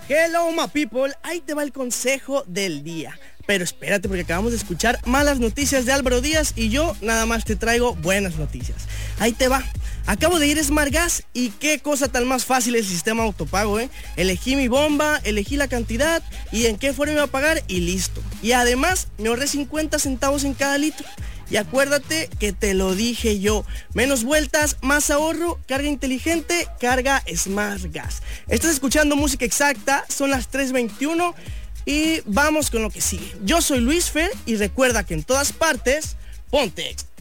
Hello my people, ahí te va el consejo del día. Pero espérate porque acabamos de escuchar malas noticias de Álvaro Díaz y yo nada más te traigo buenas noticias. Ahí te va. Acabo de ir a Smart Gas y qué cosa tan más fácil el sistema autopago, Elegí mi bomba, elegí la cantidad y en qué forma me iba a pagar y listo. Y además me ahorré 50 centavos en cada litro. Y acuérdate que te lo dije yo, menos vueltas, más ahorro, carga inteligente, carga Smart Gas. Estás escuchando Música Exacta, son las 3:21 y vamos con lo que sigue. Yo soy Luis Fer y recuerda que en todas partes, ponte extra.